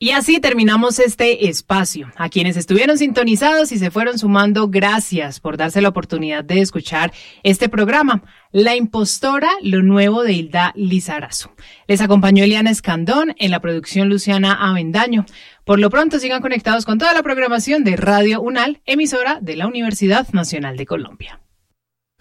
Y así terminamos este espacio. A quienes estuvieron sintonizados y se fueron sumando, gracias por darse la oportunidad de escuchar este programa. La impostora, lo nuevo de Hilda Lizarazu. Les acompañó Eliana Escandón, en la producción Luciana Avendaño. Por lo pronto sigan conectados con toda la programación de Radio UNAL, emisora de la Universidad Nacional de Colombia.